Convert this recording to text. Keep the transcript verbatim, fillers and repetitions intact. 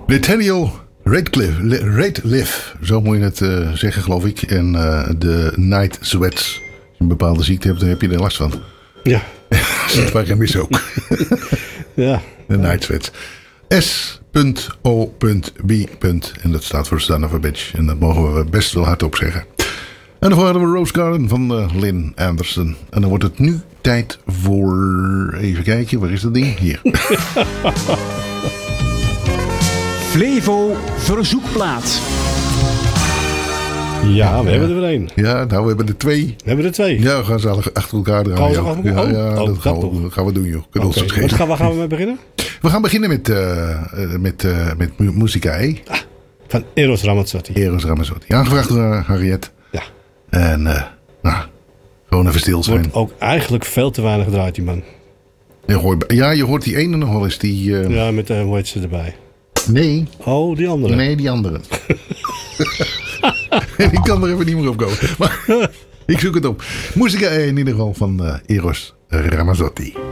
Nathaniel Ratcliffe, Ratcliffe, zo moet je het uh, zeggen, geloof ik. En uh, de Night Sweats. Als je een bepaalde ziekte hebt, dan heb je er last van. Ja. Dat waar ik mis ook. Ja. De Night Sweats. S O B. En dat staat voor Son of a Bitch. En dat mogen we best wel hardop zeggen. En daarvoor hadden we Rose Garden van uh, Lynn Anderson. En dan wordt het nu tijd voor... Even kijken, waar is dat ding? Hier. Flevo Verzoekplaat. Ja, we ja. hebben er weer één. Ja, nou, we hebben er twee. We hebben er twee. Ja, we gaan ze alle achter elkaar draaien. Gaan we achter elkaar? Ja, ja Oh, dat, oh, gaan dat we, dat gaan we doen, joh. Kunnen Okay. ons het Wat gaan, waar gaan we mee beginnen? We gaan beginnen met, uh, met, uh, met mu- Musica E. Ah, van Eros Ramazzotti. Eros Ramazzotti. Aangevraagd door uh, Harriet. Ja. En, uh, nou, gewoon even stil zijn. Wordt ook eigenlijk veel te weinig gedraaid, die man. Je hoort, ja, je hoort die ene nog wel eens. Die, uh... Ja, met de uh, hoe heet ze erbij. Nee. Oh, die andere. Nee, die andere. Ik kan er even niet meer op komen. Maar ik zoek het op. Musica E in ieder geval van uh, Eros Ramazzotti.